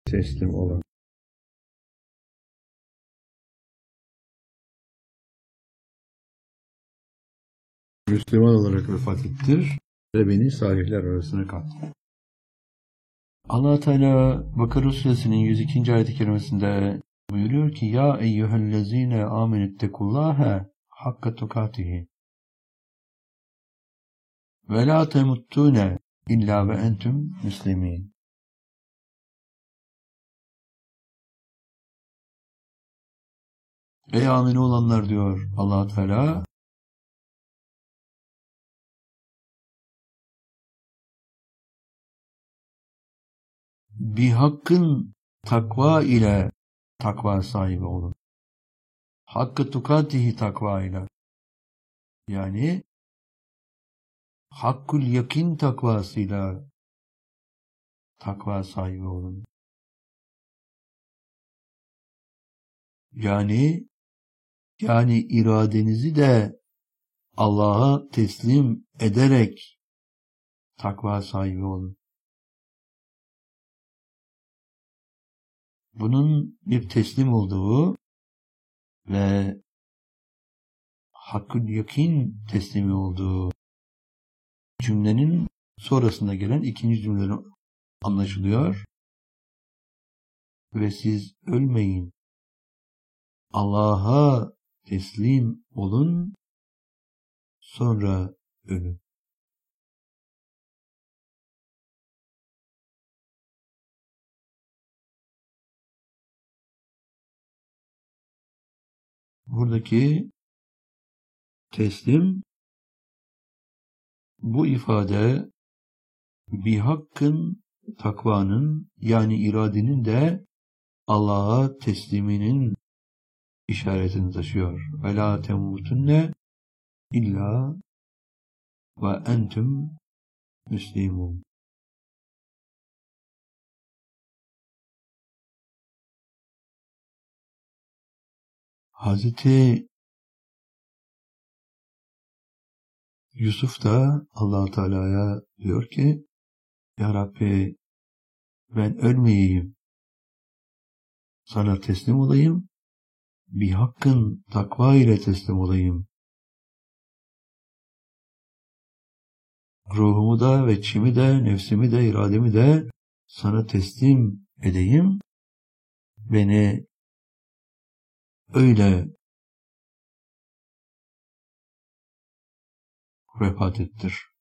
teslim olan. Müslüman olarak vefat ettir ve beni salihler arasına kat. Allah Teala Bakara Suresinin 102. ayet-i kerimesinde buyuruyor ki: Ya eyyühellezine amenüttekullâhe hakka tukatihi ve la temuttune illa ve entüm müslimin. Ey amine olanlar, diyor Allah Teala, bir hakkın takva ile takva sahibi olun. Hakkı tukatihi takva ile, yani hakkul yakin takvasıyla takva sahibi olun. Yani iradenizi de Allah'a teslim ederek takva sahibi olun. Bunun bir teslim olduğu ve hakkul yakin teslimi olduğu cümlenin sonrasında gelen ikinci cümle anlaşılıyor. Ve siz ölmeyin, Allah'a teslim olun, sonra ölün. Buradaki teslim, bu ifade bir hakkın, takvanın, yani iradenin de Allah'a tesliminin işaretini taşıyor. Ve la temutunne illa ve entüm müslimun. Hazreti Yusuf da Allah Teala'ya diyor ki: Ya Rabbi, ben ölmeyeyim, sana teslim olayım, bir hakkın takva ile teslim olayım. Ruhumu da ve içimi de, nefsimi de, irademi de sana teslim edeyim. Beni öyle vefat ettir.